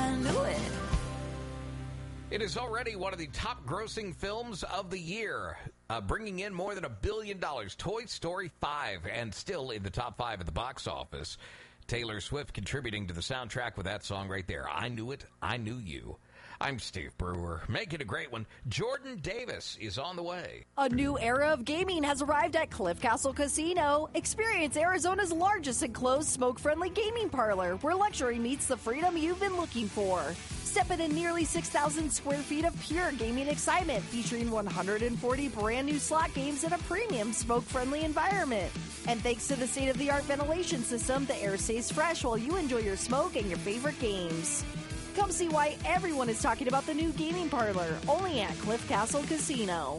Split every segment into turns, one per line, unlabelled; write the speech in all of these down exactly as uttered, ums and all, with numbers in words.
I knew it.
It is already one of the top-grossing films of the year, uh, bringing in more than a billion dollars. Toy Story five, and still in the top five at the box office. Taylor Swift contributing to the soundtrack with that song right there. I Knew It, I Knew You. I'm Steve Brewer. Make it a great one. Jordan Davis is on the way.
A new era of gaming has arrived at Cliff Castle Casino. Experience Arizona's largest enclosed smoke-friendly gaming parlor, where luxury meets the freedom you've been looking for. Step into nearly six thousand square feet of pure gaming excitement, featuring one hundred forty brand new slot games in a premium smoke-friendly environment. And thanks to the state-of-the-art ventilation system, the air stays fresh while you enjoy your smoke and your favorite games. Come see why everyone is talking about the new gaming parlor, only at Cliff Castle Casino.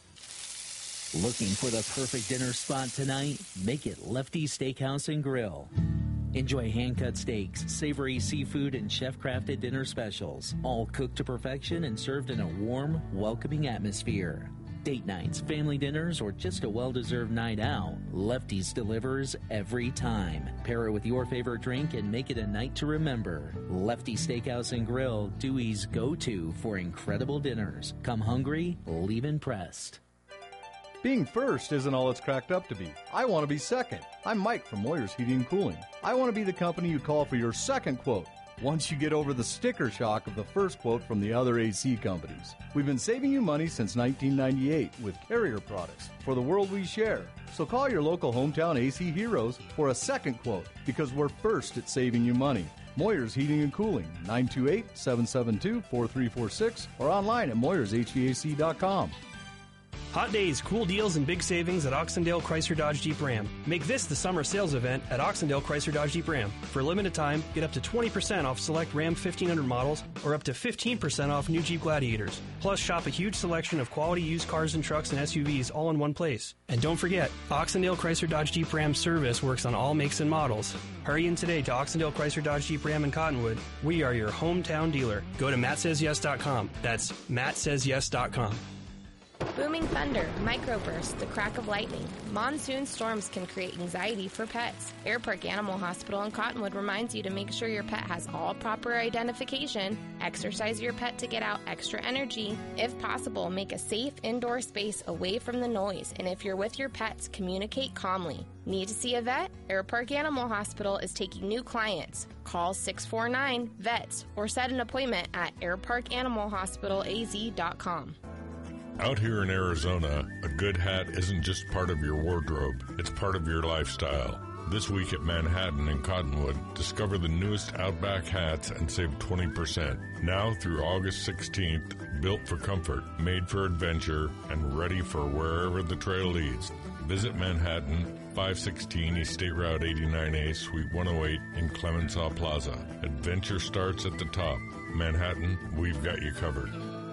Looking for the perfect dinner spot tonight? Make it Lefty Steakhouse and Grill. Enjoy hand-cut steaks, savory seafood, and chef-crafted dinner specials, all cooked to perfection and served in a warm, welcoming atmosphere. Date nights, family dinners, or just a well-deserved night out, Lefty's delivers every time. Pair it with your favorite drink and make it a night to remember. Lefty Steakhouse and Grill, Dewey's go-to for incredible dinners. Come hungry, leave impressed.
Being first isn't all it's cracked up to be. I want to be second. I'm Mike from Moyer's Heating and Cooling. I want to be the company you call for your second quote, once you get over the sticker shock of the first quote from the other A C companies. We've been saving you money since nineteen ninety-eight with Carrier products for the world we share. So call your local hometown A C heroes for a second quote, because we're first at saving you money. Moyer's Heating and Cooling, nine two eight, seven seven two, four three four six, or online at moyers h v a c dot com.
Hot days, cool deals, and big savings at Oxendale Chrysler Dodge Jeep Ram. Make this the summer sales event at Oxendale Chrysler Dodge Jeep Ram. For a limited time, get up to twenty percent off select Ram fifteen hundred models or up to fifteen percent off new Jeep Gladiators. Plus, shop a huge selection of quality used cars and trucks and S U Vs all in one place. And don't forget, Oxendale Chrysler Dodge Jeep Ram service works on all makes and models. Hurry in today to Oxendale Chrysler Dodge Jeep Ram in Cottonwood. We are your hometown dealer. Go to matt says yes dot com. That's matt says yes dot com.
Booming thunder, microbursts, the crack of lightning. Monsoon storms can create anxiety for pets. Air Park Animal Hospital in Cottonwood reminds you to make sure your pet has all proper identification, exercise your pet to get out extra energy. If possible, make a safe indoor space away from the noise, and if you're with your pets, communicate calmly. Need to see a vet? Air Park Animal Hospital is taking new clients. Call six four nine, V E T S or set an appointment at air park animal hospital a z dot com.
Out here in Arizona, a good hat isn't just part of your wardrobe, it's part of your lifestyle. This week at Manhattan and Cottonwood, discover the newest Outback hats and save twenty percent. Now through August sixteenth, built for comfort, made for adventure, and ready for wherever the trail leads. Visit Manhattan, five sixteen East State Route eighty-nine A, Suite one oh eight in Clemenceau Plaza. Adventure starts at the top. Manhattan, we've got you covered.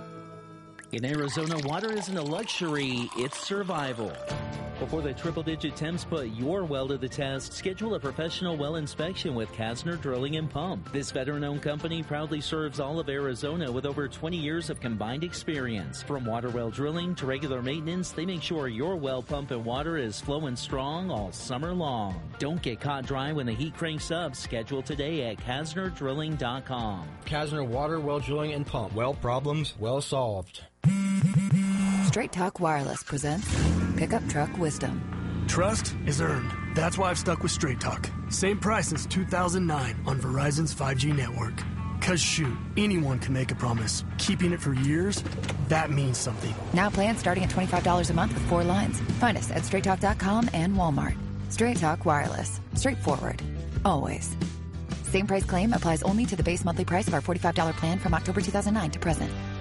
In Arizona, water isn't a luxury, it's survival. Before the triple-digit temps put your well to the test, schedule a professional well inspection with Kasner Drilling and Pump. This veteran-owned company proudly serves all of Arizona with over twenty years of combined experience. From water well drilling to regular maintenance, they make sure your well pump and water is flowing strong all summer long. Don't get caught dry when the heat cranks up. Schedule today at kasner drilling dot com.
Kasner Water, Well Drilling and Pump. Well problems, well solved.
Straight Talk Wireless presents Pickup Truck Wisdom.
Trust is earned. That's why I've stuck with Straight Talk. Same price since two thousand nine on Verizon's five G network. Cause shoot, anyone can make a promise. Keeping it for years, that means something.
Now plans starting at twenty-five dollars a month with four lines. Find us at straight talk dot com and Walmart. Straight Talk Wireless. Straightforward. Always. Same price claim applies only to the base monthly price of our forty-five dollars plan from October two thousand nine to present.